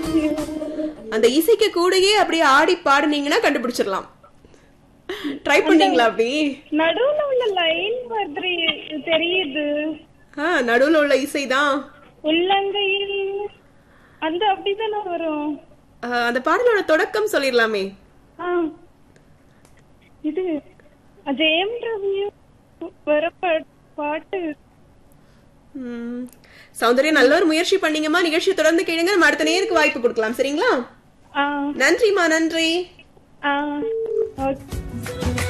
அந்த இசைக்கு கூடயே அப்படியே ஆடி பாடுனீங்கன்னா கண்டுபிடிச்சிடலாம். ட்ரை பண்ணீங்களா அப்படி? நடுவுல உள்ள லைன் மாதிரி தெரியுது. நடுவுல உள்ள இசைதான் உள்ளங்கையில் அந்த அப்படிதானே வரும். அந்த பாடலோட தொடக்கம் சொல்லிடலாமே. இது ஜெயம் ரவியும் வர பாட்டு. சௌந்தர்யா நல்ல ஒரு முயற்சி பண்ணீங்கம்மா. நிகழ்ச்சியை தொடர்ந்து கேளுங்க. நம்ம அடுத்த நேருக்கு வாய்ப்பு கொடுக்கலாம். சரிங்களா? நன்றிமா. நன்றி. ஓகே.